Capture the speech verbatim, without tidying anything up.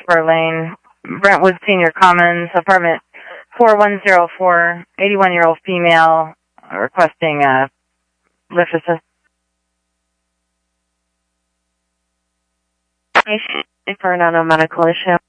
Harper Lane, Brentwood Senior Commons, apartment four one zero four, eighty-one-year-old female, requesting a lift assist. For an auto medical issue.